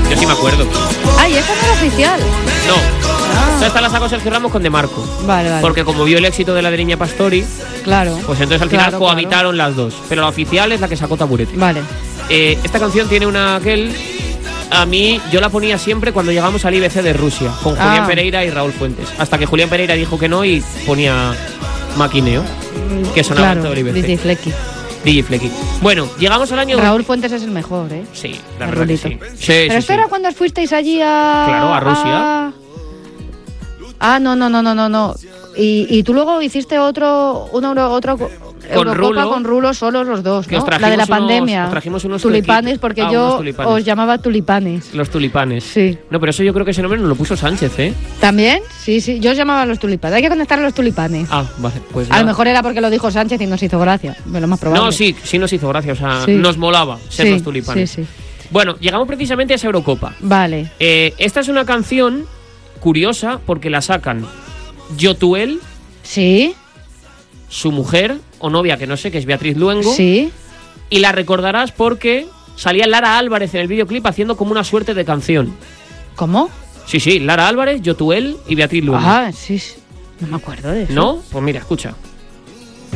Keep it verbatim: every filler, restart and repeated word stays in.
Yo sí me acuerdo. Ay, esa no era oficial. No. Ah. Esta la sacó Sergio Ramos con De Marco. Vale, vale. Porque como vio el éxito de la de Niña Pastori, claro. Pues entonces al final claro, cohabitaron claro. las dos. Pero la oficial es la que sacó Taburete. Vale. Eh, esta canción tiene una aquel. A mí, yo la ponía siempre cuando llegamos al I B C de Rusia, con Julián ah. Pereira y Raúl Fuentes. Hasta que Julián Pereira dijo que no y ponía Maquineo, que sonaba claro, en todo el I B C. D J Flecky. D J Flecky. Bueno, llegamos al año... Raúl Fuentes es el mejor, ¿eh? Sí, la el verdad que Rulito. sí. sí Pero sí, esto sí. era cuando fuisteis allí a... Claro, a Rusia. A... Ah, no, no, no, no, no, no. Y, y tú luego hiciste otro, una, otro con Eurocopa Rulo, con Rulo solos los dos, que ¿no? os trajimos La de la unos, pandemia. os trajimos unos tulipanes, porque ah, yo tulipanes. os llamaba tulipanes. Los tulipanes. Sí. No, pero eso yo creo que ese nombre nos lo puso Sánchez, ¿eh? ¿También? Sí, sí, yo os llamaba a los tulipanes. Hay que conectar a los tulipanes. Ah, vale, pues A nada. lo mejor era porque lo dijo Sánchez y nos hizo gracia. Lo más probable. No, sí, sí nos hizo gracia, o sea, Sí. nos molaba ser Sí, los tulipanes. sí, sí. Bueno, llegamos precisamente a esa Eurocopa. Vale. Eh, esta es una canción curiosa porque la sacan Yotuel, Sí, su mujer o novia, que no sé, que es Beatriz Luengo, sí. y la recordarás porque salía Lara Álvarez en el videoclip haciendo como una suerte de canción. ¿Cómo? Sí, sí, Lara Álvarez, Yotuel y Beatriz Luengo. Ah, sí, sí. No me acuerdo de eso. ¿No? Pues mira, escucha.